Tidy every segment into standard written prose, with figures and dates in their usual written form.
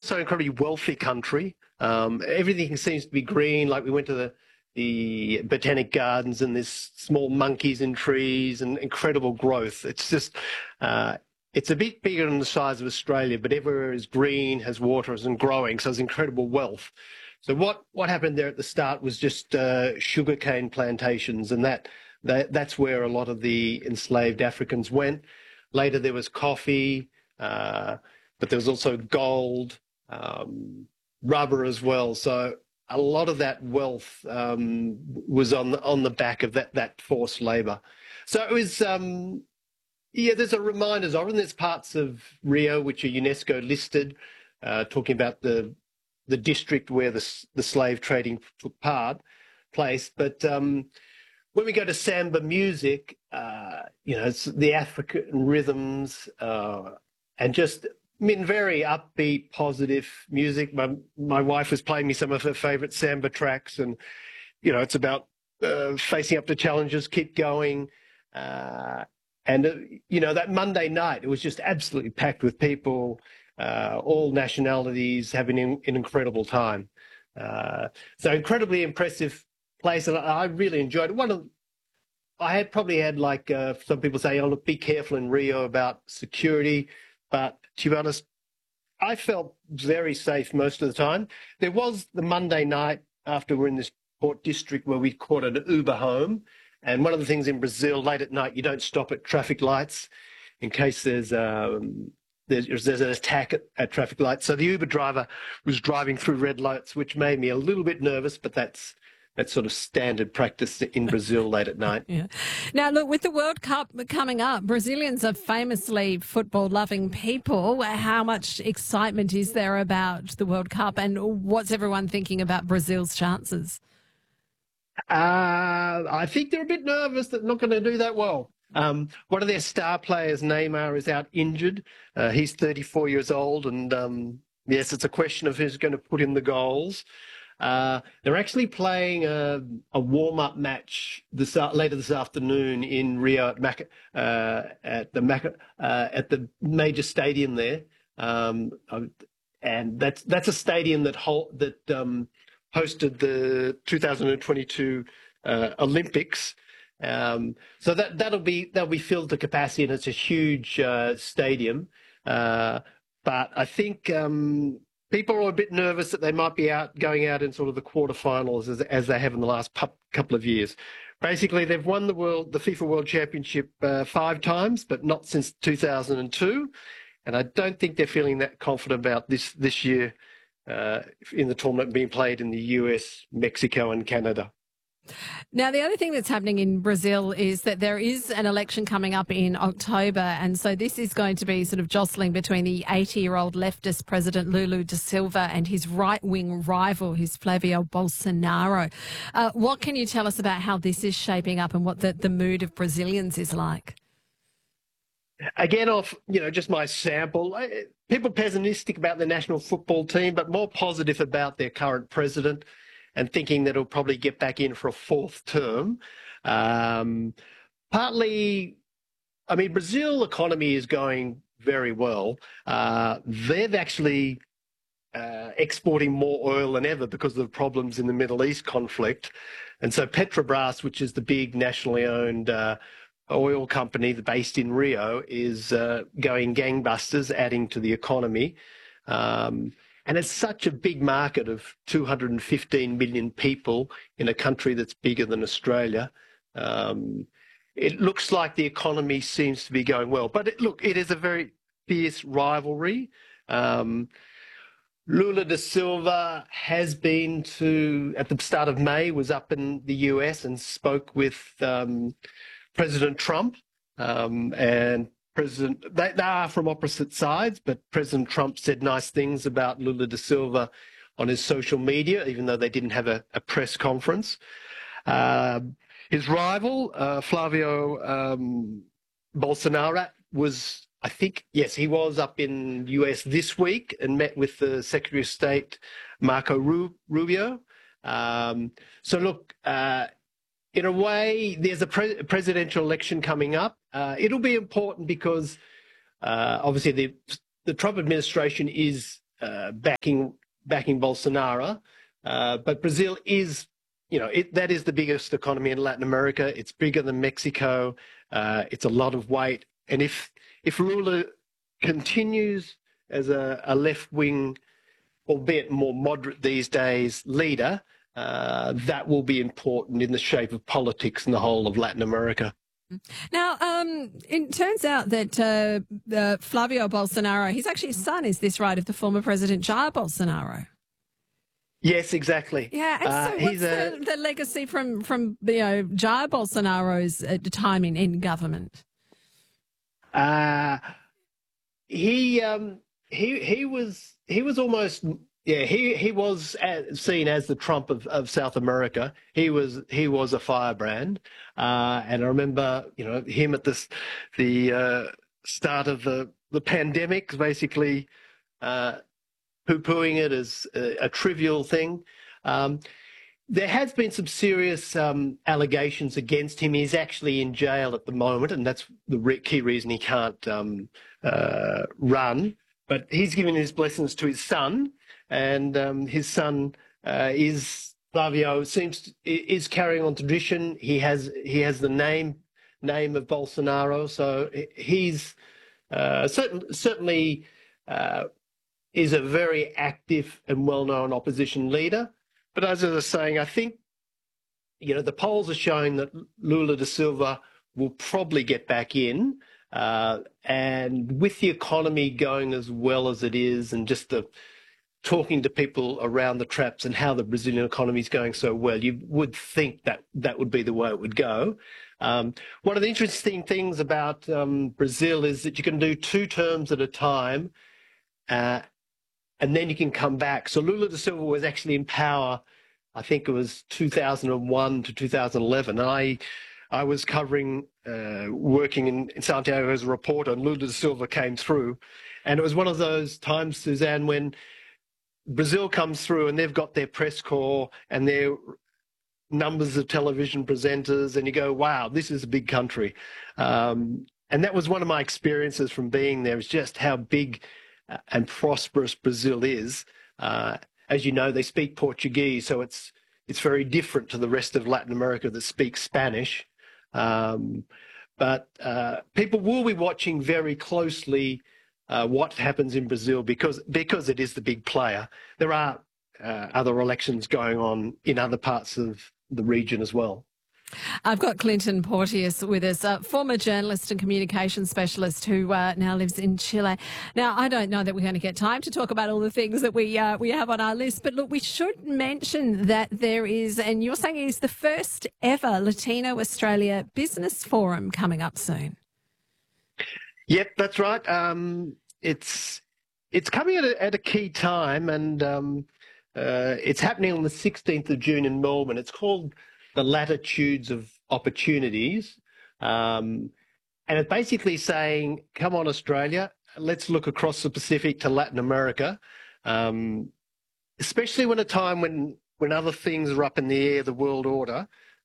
also an incredibly wealthy country. Everything seems to be green. Like we went to the Botanic Gardens and there's small monkeys in trees and incredible growth. It's just, it's a bit bigger than the size of Australia, but everywhere is green, has water, and growing. So there's incredible wealth. So what happened there at the start was just sugarcane plantations, and that's where a lot of the enslaved Africans went. Later there was coffee, but there was also gold, rubber as well. So a lot of that wealth was on the back of that forced labour. So it was, yeah, there's a reminders of it. And there's parts of Rio which are UNESCO listed, talking about the district where the slave trading took place. But when we go to samba music, you know, it's the African rhythms and just, I mean, very upbeat, positive music. My wife was playing me some of her favourite samba tracks, and you know, it's about facing up to challenges, keep going, and you know, that Monday night, it was just absolutely packed with people, all nationalities, having an incredible time. So incredibly impressive place, and I really enjoyed it. I had probably had like some people say, "Oh, look, be careful in Rio about security," but to be honest, I felt very safe most of the time. There was the Monday night after we're in this port district where we caught an Uber home, and one of the things in Brazil, late at night, you don't stop at traffic lights in case there's an attack at traffic lights. So the Uber driver was driving through red lights, which made me a little bit nervous, but that's sort of standard practice in Brazil late at night. Yeah. Now, look, with the World Cup coming up, Brazilians are famously football-loving people. How much excitement is there about the World Cup, and what's everyone thinking about Brazil's chances? I think they're a bit nervous that they're not going to do that well. One of their star players, Neymar, is out injured. He's 34 years old, and yes, it's a question of who's going to put in the goals. They're actually playing a warm-up match later this afternoon in Rio at the major stadium there, and that's a stadium that hosted the 2022 Olympics. So that'll be filled to capacity, and it's a huge stadium. But I think people are a bit nervous that they might be going out in sort of the quarterfinals as they have in the last couple of years. Basically, they've won the FIFA World Championship 5 times, but not since 2002. And I don't think they're feeling that confident about this year in the tournament being played in the US, Mexico, and Canada. Now, the other thing that's happening in Brazil is that there is an election coming up in October, and so this is going to be sort of jostling between the 80-year-old leftist president Lula da Silva and his right-wing rival, who's Flavio Bolsonaro. What can you tell us about how this is shaping up and what the mood of Brazilians is like? Again, off just my sample, people pessimistic about the national football team, but more positive about their current president, and thinking that he'll probably get back in for a 4th term. Partly, I mean, Brazil economy is going very well. They've actually exporting more oil than ever because of the problems in the Middle East conflict. And so Petrobras, which is the big nationally owned oil company based in Rio, is going gangbusters, adding to the economy. And it's such a big market of 215 million people in a country that's bigger than Australia. It looks like the economy seems to be going well. But it is a very fierce rivalry. Lula da Silva has been at the start of May, was up in the US and spoke with President Trump and they are from opposite sides, but President Trump said nice things about Lula da Silva on his social media, even though they didn't have a press conference. His rival, Flavio Bolsonaro, was, I think, yes, he was up in the US this week and met with the Secretary of State, Marco Rubio. So look, in a way, there's a presidential election coming up. It'll be important because obviously the Trump administration is backing Bolsonaro. But Brazil is, that is the biggest economy in Latin America. It's bigger than Mexico. It's a lot of weight. And if Lula continues as a left-wing, albeit more moderate these days, leader, that will be important in the shape of politics in the whole of Latin America. Now, it turns out that Flavio Bolsonaro, he's actually his son, is this right, of the former President Jair Bolsonaro? Yes, exactly. Yeah, and so what's the legacy from Jair Bolsonaro's time in government? He was almost. Yeah, he was seen as the Trump of South America. He was a firebrand, and I remember him at the start of the pandemic, basically poo-pooing it as a trivial thing. There has been some serious allegations against him. He's actually in jail at the moment, and that's the key reason he can't run. But he's given his blessings to his son. And his son Flavio is carrying on tradition. He has the name of Bolsonaro, so he's certainly is a very active and well-known opposition leader. But as I was saying, I think the polls are showing that Lula da Silva will probably get back in, and with the economy going as well as it is, and just talking to people around the traps and how the Brazilian economy is going so well, you would think that would be the way it would go. One of the interesting things about Brazil is that you can do 2 terms at a time, and then you can come back. So Lula da Silva was actually in power, I think it was 2001 to 2011. And I was working in Santiago as a reporter, and Lula da Silva came through. And it was one of those times, Suzanne, when Brazil comes through and they've got their press corps and their numbers of television presenters, and you go, wow, this is a big country. And that was one of my experiences from being there, is just how big and prosperous Brazil is. As you know, they speak Portuguese, so it's very different to the rest of Latin America that speaks Spanish. But people will be watching very closely what happens in Brazil because it is the big player. There are other elections going on in other parts of the region as well. I've got Clinton Porteous with us, former journalist and communication specialist who now lives in Chile. Now, I don't know that we're going to get time to talk about all the things that we have on our list, but look, we should mention that there is, and you're saying it is the first ever Latino Australia Business Forum coming up soon. Yep, that's right. It's coming at a key time, and it's happening on the 16th of June in Melbourne. It's called the Latitudes of Opportunities. And it's basically saying, come on, Australia, let's look across the Pacific to Latin America, especially when a time when other things are up in the air, the world order.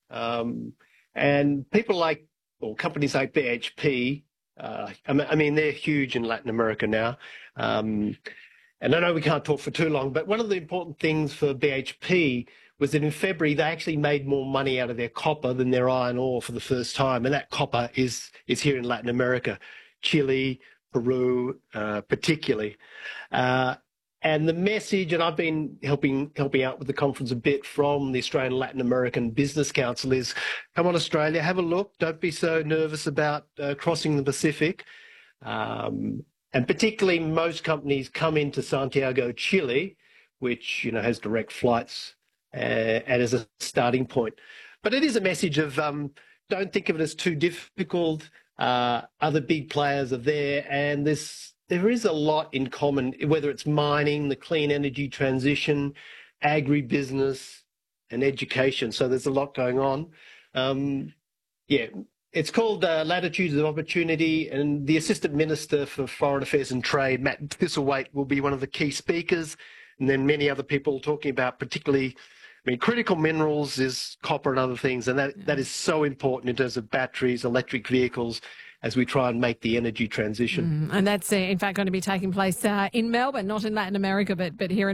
And people companies like BHP, I mean, they're huge in Latin America now. And I know we can't talk for too long, but one of the important things for BHP was that in February they actually made more money out of their copper than their iron ore for the first time, and that copper is here in Latin America, Chile, Peru, particularly. And the message, and I've been helping out with the conference a bit from the Australian Latin American Business Council, is come on, Australia, have a look. Don't be so nervous about crossing the Pacific. And particularly most companies come into Santiago, Chile, which has direct flights and as a starting point. But it is a message of don't think of it as too difficult. Other big players are there, and there is a lot in common, whether it's mining, the clean energy transition, agribusiness, and education. So there's a lot going on. It's called Latitudes of Opportunity, and the Assistant Minister for Foreign Affairs and Trade, Matt Thistlethwaite, will be one of the key speakers, and then many other people talking about particularly, critical minerals is copper and other things, and that is so important in terms of batteries, electric vehicles, as we try and make the energy transition. And that's, in fact, going to be taking place in Melbourne, not in Latin America, but here in